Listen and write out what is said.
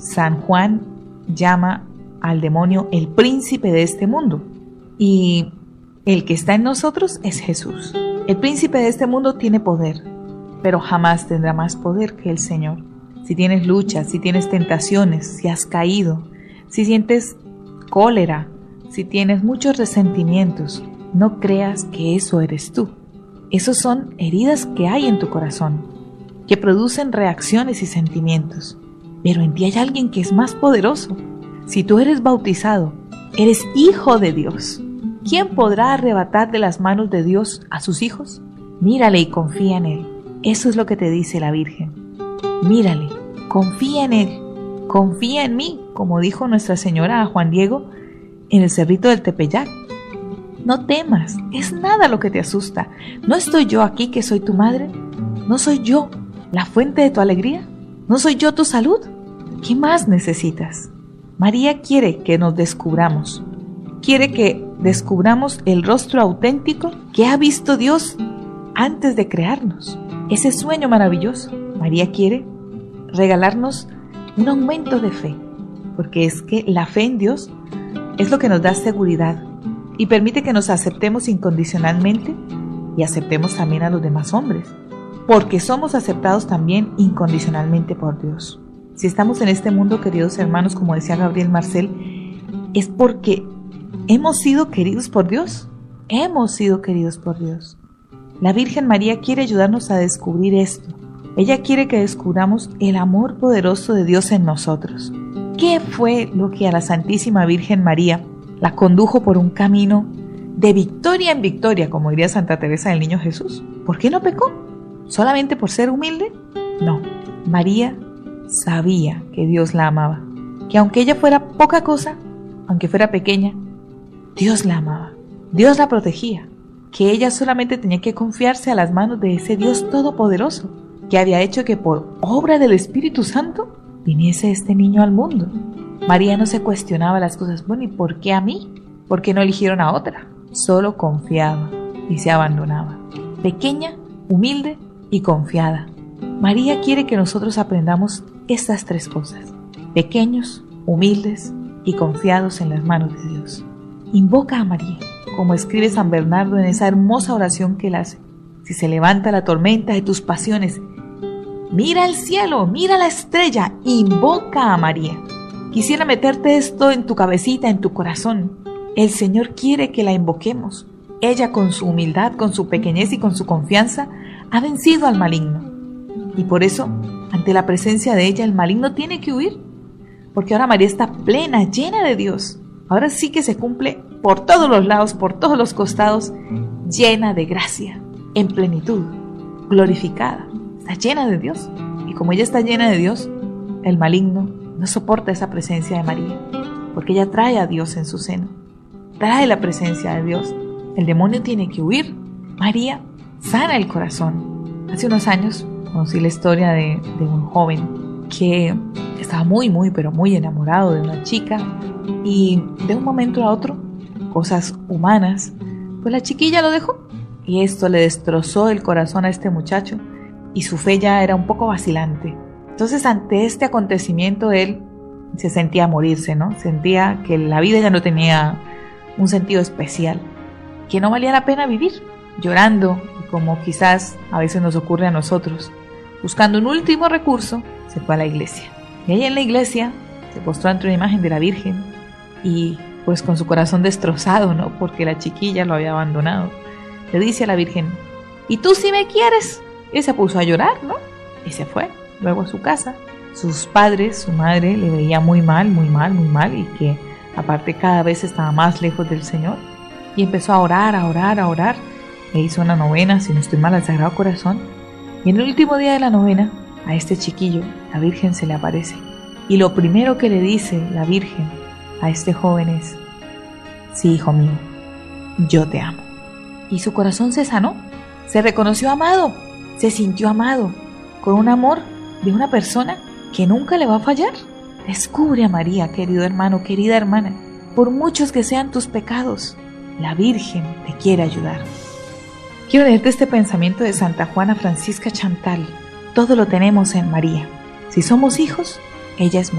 San Juan llama al demonio el príncipe de este mundo. Y el que está en nosotros es Jesús. El príncipe de este mundo tiene poder, pero jamás tendrá más poder que el Señor. Si tienes luchas, si tienes tentaciones, si has caído, si sientes cólera, si tienes muchos resentimientos, no creas que eso eres tú. Esos son heridas que hay en tu corazón, que producen reacciones y sentimientos. Pero en ti hay alguien que es más poderoso. Si tú eres bautizado, eres hijo de Dios. ¿Quién podrá arrebatar de las manos de Dios a sus hijos? Mírale y confía en Él. Eso es lo que te dice la Virgen. Mírale, confía en Él, confía en mí, como dijo Nuestra Señora a Juan Diego en el Cerrito del Tepeyac. No temas, es nada lo que te asusta. ¿No estoy yo aquí que soy tu madre? ¿No soy yo la fuente de tu alegría? ¿No soy yo tu salud? ¿Qué más necesitas? María quiere que nos descubramos. Quiere que descubramos el rostro auténtico que ha visto Dios antes de crearnos. Ese sueño maravilloso. María quiere regalarnos un aumento de fe, porque es que la fe en Dios es lo que nos da seguridad y permite que nos aceptemos incondicionalmente y aceptemos también a los demás hombres, porque somos aceptados también incondicionalmente por Dios. Si estamos en este mundo, queridos hermanos, como decía Gabriel Marcel, es porque hemos sido queridos por Dios. Hemos sido queridos por Dios. La Virgen María quiere ayudarnos a descubrir esto. Ella quiere que descubramos el amor poderoso de Dios en nosotros. ¿Qué fue lo que a la Santísima Virgen María la condujo por un camino de victoria en victoria, como diría Santa Teresa del Niño Jesús? ¿Por qué no pecó? ¿Solamente por ser humilde? No. María sabía que Dios la amaba, que aunque ella fuera poca cosa, aunque fuera pequeña, Dios la amaba, Dios la protegía, que ella solamente tenía que confiarse a las manos de ese Dios todopoderoso, que había hecho que por obra del Espíritu Santo viniese este niño al mundo. María no se cuestionaba las cosas. Bueno, ¿y por qué a mí? ¿Por qué no eligieron a otra? Solo confiaba y se abandonaba. Pequeña, humilde y confiada. María quiere que nosotros aprendamos estas tres cosas: pequeños, humildes y confiados en las manos de Dios. Invoca a María, como escribe San Bernardo en esa hermosa oración que él hace. Si se levanta la tormenta de tus pasiones, mira al cielo, mira la estrella, invoca a María. Quisiera meterte esto en tu cabecita, en tu corazón. El Señor quiere que la invoquemos. Ella, con su humildad, con su pequeñez y con su confianza, ha vencido al maligno. Y por eso, ante la presencia de ella, el maligno tiene que huir. Porque ahora María está plena, llena de Dios. Ahora sí que se cumple por todos los lados, por todos los costados, llena de gracia, en plenitud, glorificada. Está llena de Dios. Y como ella está llena de Dios, el maligno no soporta esa presencia de María, porque ella trae a Dios en su seno, trae la presencia de Dios. El demonio tiene que huir. María sana el corazón. Hace unos años conocí la historia de un joven que estaba pero muy enamorado de una chica, y de un momento a otro, cosas humanas, pues la chiquilla lo dejó, y esto le destrozó el corazón a este muchacho, y su fe ya era un poco vacilante. Entonces, ante este acontecimiento, él se sentía morirse, ¿no? Sentía que la vida ya no tenía un sentido especial, que no valía la pena vivir, llorando, como quizás a veces nos ocurre a nosotros. Buscando un último recurso, se fue a la iglesia. Y ahí en la iglesia se postró ante una imagen de la Virgen, y pues con su corazón destrozado, ¿no? Porque la chiquilla lo había abandonado, le dice a la Virgen: ¿y tú si me quieres? Y se puso a llorar, ¿no? Y se fue luego a su casa. Sus padres, su madre, le veía muy mal, y que aparte cada vez estaba más lejos del Señor. Y empezó a orar, e hizo una novena, si no estoy mal, al Sagrado Corazón. Y en el último día de la novena, a este chiquillo, la Virgen se le aparece. Y lo primero que le dice la Virgen a este joven es: sí, hijo mío, yo te amo. Y su corazón se sanó, se reconoció amado, se sintió amado, con un amor de una persona que nunca le va a fallar. Descubre a María, querido hermano, querida hermana. Por muchos que sean tus pecados, la Virgen te quiere ayudar. Quiero leerte este pensamiento de Santa Juana Francisca Chantal. Todo lo tenemos en María. Si somos hijos, ella es